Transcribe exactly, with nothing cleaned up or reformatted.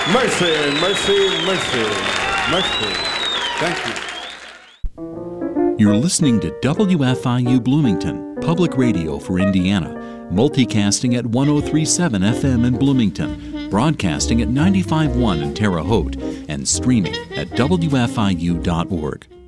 Mercy, mercy, mercy, mercy. Thank you. You're listening to W F I U Bloomington, public radio for Indiana, multicasting at one oh three point seven F M in Bloomington, broadcasting at ninety-five point one in Terre Haute, and streaming at W F I U dot org.